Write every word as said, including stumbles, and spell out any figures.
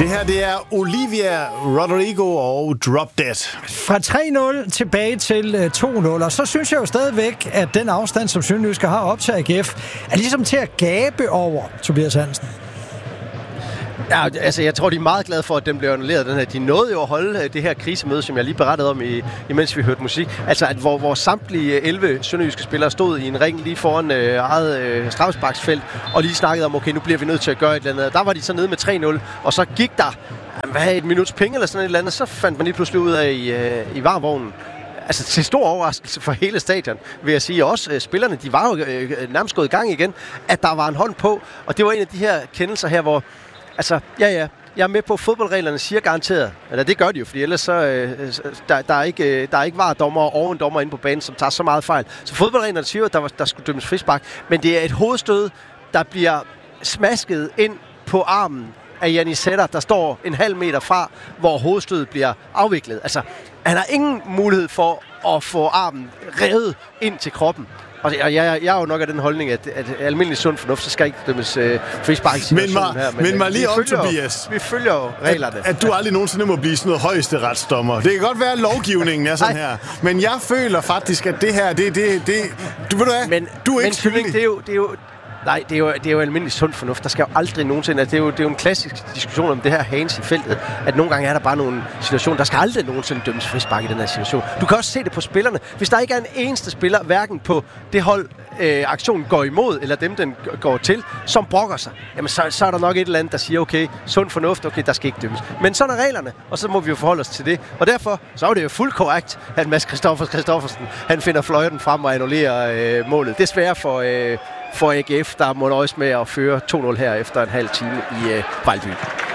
Det her, det er Olivia Rodrigo og Drop Dead. Fra tre nul tilbage til to nul, og så synes jeg jo stadigvæk, at den afstand, som Sønderjyske har op til A G F, er ligesom til at gabe over, Tobias Hansen. Ja, altså jeg tror, de er meget glade for, at den blev annulleret. Den her. De nåede jo at holde det her krisemøde, som jeg lige berettede om, i, imens vi hørte musik. Altså, at hvor, hvor samtlige elleve sønderjyske spillere stod i en ring lige foran øh, eget øh, straffesparksfelt, og lige snakkede om, okay, nu bliver vi nødt til at gøre et eller andet. Der var de så nede med tre nul, og så gik der hvad, et minuts penge eller sådan et eller andet, så fandt man lige pludselig ud af i, øh, i varevognen. Altså til stor overraskelse for hele stadion, vil jeg sige. Også øh, spillerne, de var jo øh, nærmest gået i gang igen, at der var en hånd på. Og det var en af de her kendelser her, hvor altså, ja, ja, jeg er med på, fodboldreglerne siger garanteret. Eller det gør de jo, fordi ellers så, øh, der, der er ikke, øh, der er ikke var dommer og en dommer inde på banen, som tager så meget fejl. Så fodboldreglerne siger, at der, var, der skulle dømmes frispark. Men det er et hovedstød, der bliver smasket ind på armen af Janni Sætter, der står en halv meter fra, hvor hovedstødet bliver afviklet. Altså, han har ingen mulighed for at få armen revet ind til kroppen. Og jeg, jeg, jeg er jo nok af den holdning, at, at almindelig sund fornuft, så skal ikke dømmes øh, frispark i situationen her. Men, men mig lige om, Tobias. Vi følger jo reglerne. At, at du aldrig nogensinde må blive sådan noget højeste retsdommer. Det kan godt være, at lovgivningen er sådan her. Men jeg føler faktisk, at det her, det, det, det du ved du hvad, men, du er men, ikke skyldig. Det er jo, det er jo, nej, det er, jo, det er jo almindelig sund fornuft. Der skal jo aldrig nogensinde... Altså, det, er jo, det er jo en klassisk diskussion om det her hands i feltet, at nogle gange er der bare nogle situationer, der skal aldrig nogensinde dømmes frispark i den her situation. Du kan også se det på spillerne. Hvis der ikke er en eneste spiller, hverken på det hold, øh, aktionen går imod, eller dem, den går til, som brokker sig, jamen så, så er der nok et eller andet, der siger, okay, sund fornuft, okay, der skal ikke dømmes. Men sådan er reglerne, og så må vi jo forholde os til det. Og derfor, så er det jo fuldt korrekt, at Mads Christoffers Christoffersen, han finder fløjten frem og annullerer øh, målet. Desværre for... Øh, for A G F, der må nøjes med at føre to nul her efter en halv time i øh, Vejlby.